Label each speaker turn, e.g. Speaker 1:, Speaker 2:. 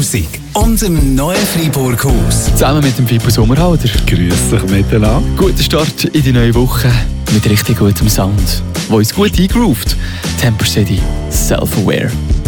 Speaker 1: Musik und dem neuen Freiburg-Haus.
Speaker 2: Zusammen mit dem Fippo Sommerhalder.
Speaker 3: Grüß dich miteinander.
Speaker 2: Guter Start in die neue Woche mit richtig gutem Sound, der uns gut eingroovt. Temper City, Self-Aware.